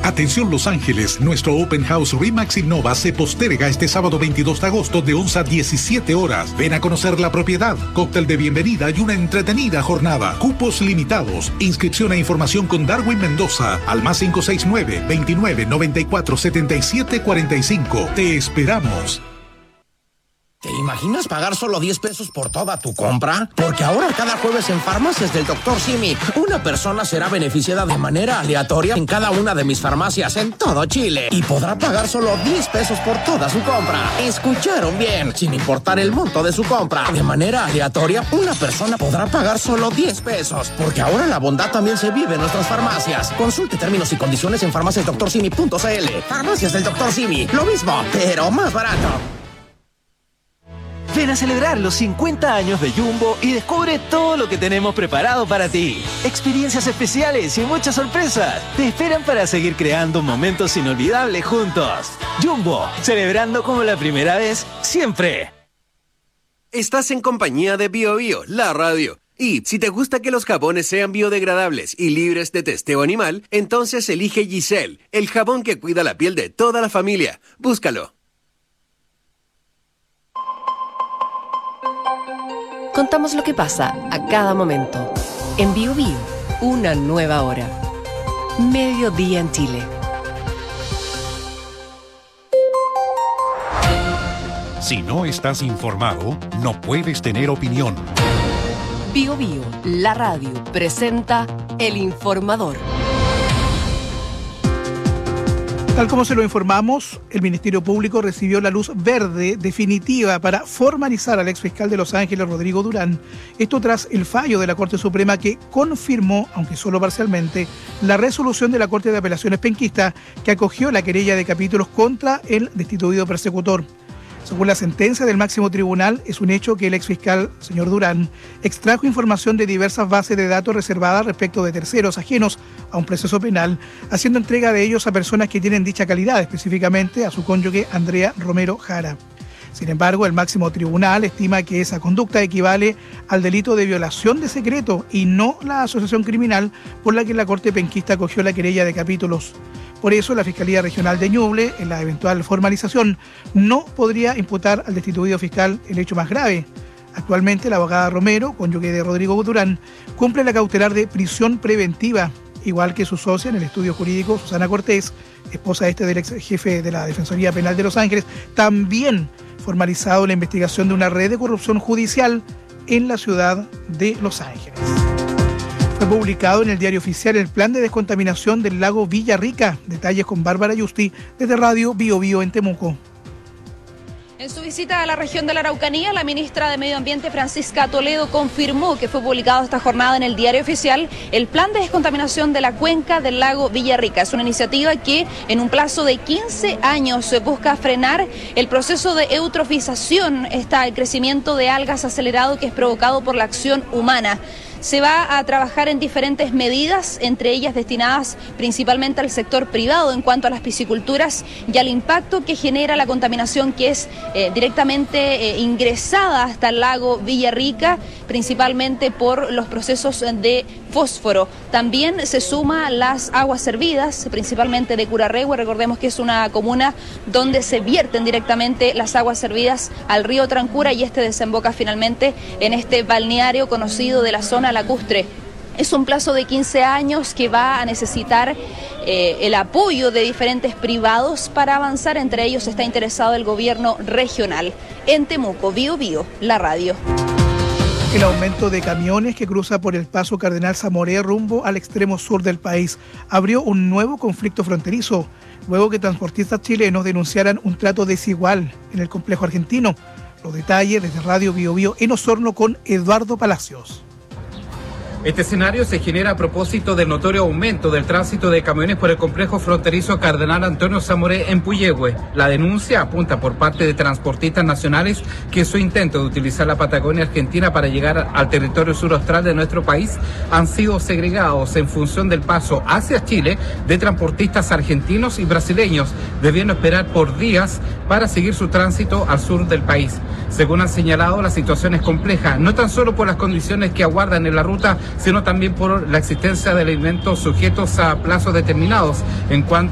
Atención Los Ángeles, nuestro Open House RE/MAX Innova se posterga este sábado 22 de agosto de 11 a 17 horas. Ven a conocer la propiedad, cóctel de bienvenida y una entretenida jornada. Cupos limitados. Inscripción e información con Darwin Mendoza al más 569 29 94 77 45. Te esperamos. ¿Te imaginas pagar solo 10 pesos por toda tu compra? Porque ahora cada jueves en Farmacias del Dr. Simi, una persona será beneficiada de manera aleatoria en cada una de mis farmacias en todo Chile y podrá pagar solo 10 pesos por toda su compra. ¿Escucharon bien? Sin importar el monto de su compra. De manera aleatoria, una persona podrá pagar solo 10 pesos. Porque ahora la bondad también se vive en nuestras farmacias. Consulte términos y condiciones en farmaciasdoctorsimi.cl. Farmacias del Dr. Simi. Lo mismo, pero más barato. Ven a celebrar los 50 años de Jumbo y descubre todo lo que tenemos preparado para ti. Experiencias especiales y muchas sorpresas te esperan para seguir creando momentos inolvidables juntos. Jumbo, celebrando como la primera vez, siempre. Estás en compañía de BioBio, la radio. Y si te gusta que los jabones sean biodegradables y libres de testeo animal, entonces elige Giselle, el jabón que cuida la piel de toda la familia. Búscalo. Contamos lo que pasa a cada momento. En BioBio, una nueva hora. Mediodía en Chile. Si no estás informado, no puedes tener opinión. BioBio, la radio, presenta El Informador. Tal como se lo informamos, el Ministerio Público recibió la luz verde definitiva para formalizar al exfiscal de Los Ángeles, Rodrigo Durán. Esto tras el fallo de la Corte Suprema que confirmó, aunque solo parcialmente, la resolución de la Corte de Apelaciones penquista que acogió la querella de capítulos contra el destituido persecutor. Según la sentencia del máximo tribunal, es un hecho que el exfiscal, señor Durán, extrajo información de diversas bases de datos reservadas respecto de terceros ajenos a un proceso penal, haciendo entrega de ellos a personas que tienen dicha calidad, específicamente a su cónyuge Andrea Romero Jara. Sin embargo, el máximo tribunal estima que esa conducta equivale al delito de violación de secreto y no la asociación criminal por la que la Corte penquista acogió la querella de capítulos. Por eso, la Fiscalía Regional de Ñuble, en la eventual formalización, no podría imputar al destituido fiscal el hecho más grave. Actualmente, la abogada Romero, cónyuge de Rodrigo Durán, cumple la cautelar de prisión preventiva, igual que su socia en el estudio jurídico, Susana Cortés, esposa del ex jefe de la Defensoría Penal de Los Ángeles, también formalizado la investigación de una red de corrupción judicial en la ciudad de Los Ángeles. Fue publicado en el Diario Oficial el plan de descontaminación del lago Villarrica. Detalles con Bárbara Yusti desde Radio BioBio en Temuco. En su visita a la región de la Araucanía, la ministra de Medio Ambiente, Francisca Toledo, confirmó que fue publicado esta jornada en el Diario Oficial el plan de descontaminación de la cuenca del lago Villarrica. Es una iniciativa que en un plazo de 15 años busca frenar el proceso de eutrofización, el crecimiento de algas acelerado que es provocado por la acción humana. Se va a trabajar en diferentes medidas, entre ellas destinadas principalmente al sector privado en cuanto a las pisciculturas y al impacto que genera la contaminación que es directamente ingresada hasta el lago Villarrica, principalmente por los procesos de fósforo. También se suma las aguas servidas, principalmente de Curarrehue. Recordemos que es una comuna donde se vierten directamente las aguas servidas al río Trancura y este desemboca finalmente en este balneario conocido de la zona lacustre. Es un plazo de 15 años que va a necesitar el apoyo de diferentes privados para avanzar. Entre ellos está interesado el gobierno regional. En Temuco, BioBio, la radio. El aumento de camiones que cruza por el paso Cardenal Zamoré rumbo al extremo sur del país abrió un nuevo conflicto fronterizo, luego que transportistas chilenos denunciaran un trato desigual en el complejo argentino. Los detalles desde Radio BioBio en Osorno con Eduardo Palacios. Este escenario se genera a propósito del notorio aumento del tránsito de camiones por el complejo fronterizo Cardenal Antonio Zamoré en Puyehue. La denuncia apunta por parte de transportistas nacionales que en su intento de utilizar la Patagonia Argentina para llegar al territorio suraustral de nuestro país han sido segregados en función del paso hacia Chile de transportistas argentinos y brasileños, debiendo esperar por días para seguir su tránsito al sur del país. Según han señalado, la situación es compleja, no tan solo por las condiciones que aguardan en la ruta, sino también por la existencia de alimentos sujetos a plazos determinados en cuanto